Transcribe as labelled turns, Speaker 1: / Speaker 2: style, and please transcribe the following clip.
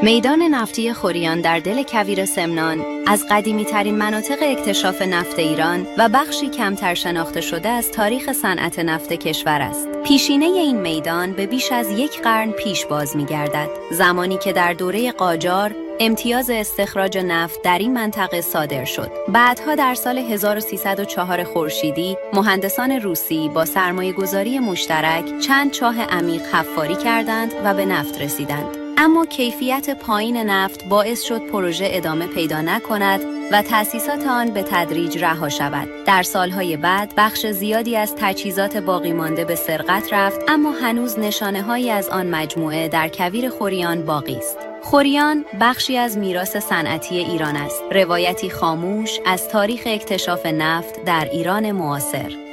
Speaker 1: میدان نفتی خوریان در دل کویر سمنان از قدیمی‌ترین مناطق اکتشاف نفت ایران و بخشی کمتر شناخته شده از تاریخ صنعت نفت کشور است. پیشینه این میدان به بیش از 1 قرن پیش باز می‌گردد، زمانی که در دوره قاجار امتیاز استخراج نفت در این منطقه صادر شد. بعدها در سال 1304 خورشیدی مهندسان روسی با سرمایه‌گذاری مشترک چند چاه عمیق حفاری کردند و به نفت رسیدند. اما کیفیت پایین نفت باعث شد پروژه ادامه پیدا نکند و تأسیسات آن به تدریج رها شود. در سالهای بعد بخش زیادی از تجهیزات باقی مانده به سرقت رفت، اما هنوز نشانه‌هایی از آن مجموعه در کویر خوریان باقی است. خوریان بخشی از میراث صنعتی ایران است، روایتی خاموش از تاریخ اکتشاف نفت در ایران معاصر.